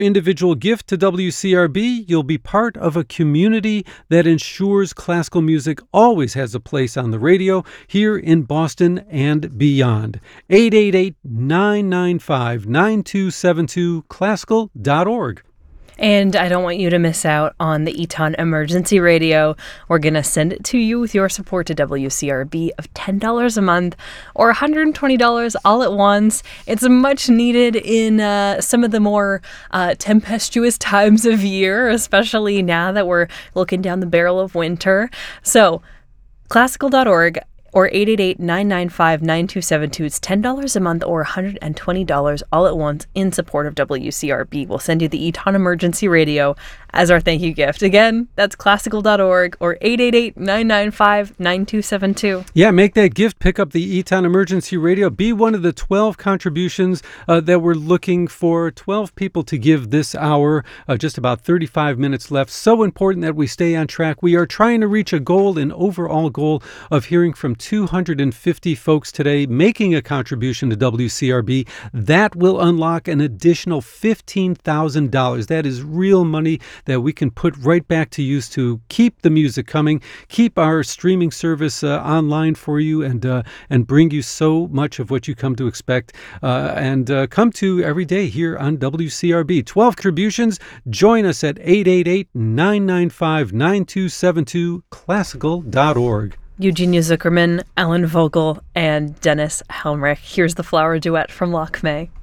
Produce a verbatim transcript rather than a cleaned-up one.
individual gift to W C R B, you'll be part of a community that ensures classical music always has a place on the radio here in Boston and beyond. eight eight eight, nine nine five, nine two seven two, classical dot org. And I don't want you to miss out on the Eton Emergency Radio. We're going to send it to you with your support to W C R B of ten dollars a month or one hundred twenty dollars all at once. It's much needed in uh, some of the more uh, tempestuous times of year, especially now that we're looking down the barrel of winter. So classical dot org or eight eight eight, nine nine five, nine two seven two. It's ten dollars a month or one hundred twenty dollars all at once in support of W C R B. We'll send you the Eton Emergency Radio as our thank you gift. Again, that's classical dot org or eight eight eight, nine nine five, nine two seven two. Yeah, make that gift. Pick up the Eton Emergency Radio. Be one of the twelve contributions uh, that we're looking for. twelve people to give this hour. Uh, just about thirty-five minutes left. So important that we stay on track. We are trying to reach a goal, an overall goal of hearing from two hundred fifty folks today making a contribution to W C R B. That will unlock an additional fifteen thousand dollars. That is real money that we can put right back to use to keep the music coming, keep our streaming service uh, online for you, and uh, and bring you so much of what you come to expect uh, and uh, come to every day here on W C R B. twelve contributions. Join us at eight eight eight, nine nine five, nine two seven two, classical dot org. Eugenia Zuckerman, Ellen Vogel, and Dennis Helmrich. Here's the flower duet from Loch May.